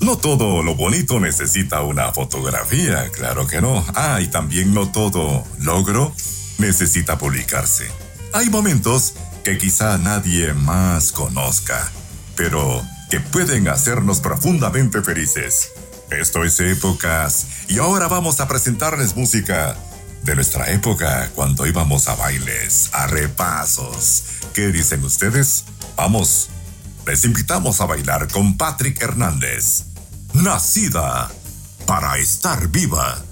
No todo lo bonito necesita una fotografía, claro que no. Y también no todo logro necesita publicarse. Hay momentos que quizá nadie más conozca, pero que pueden hacernos profundamente felices. Esto es Épocas, y ahora vamos a presentarles música de nuestra época, cuando íbamos a bailes, a repasos. ¿Qué dicen ustedes? Vamos, les invitamos a bailar con Patrick Hernández. Nacida para estar viva.